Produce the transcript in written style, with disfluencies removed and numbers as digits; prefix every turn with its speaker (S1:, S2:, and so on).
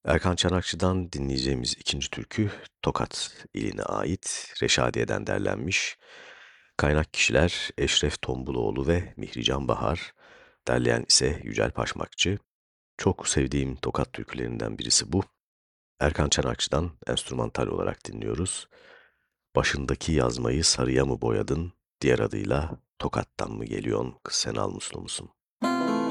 S1: Erkan Çanakçı'dan dinleyeceğimiz ikinci türkü Tokat iline ait Reşadiye'den derlenmiş. Kaynak kişiler Eşref Tombuloğlu ve Mihrican Bahar, derleyen ise Yücel Paşmakçı. Çok sevdiğim Tokat türkülerinden birisi bu. Erkan Çanakçı'dan enstrümantal olarak dinliyoruz. Başındaki yazmayı sarıya mı boyadın, diğer adıyla Tokat'tan mı geliyorsun, kız sen al muslu musun?